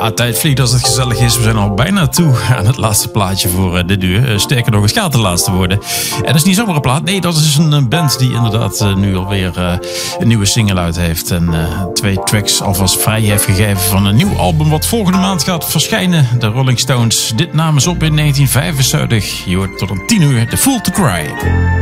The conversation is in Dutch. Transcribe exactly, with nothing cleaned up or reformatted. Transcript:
Ja, tijd vliegt als het gezellig is. We zijn al bijna toe aan het laatste plaatje voor uh, dit uur. Uh, sterker nog, het gaat de laatste worden. En dat is niet zomaar een plaat. Nee, dat is een band die inderdaad uh, nu alweer uh, een nieuwe single uit heeft. En uh, twee tracks alvast vrij heeft gegeven van een nieuw album wat volgende maand gaat verschijnen. De Rolling Stones. Dit namen ze op in negentien vijfenzeventig. Je hoort tot om tien uur The Fool to Cry.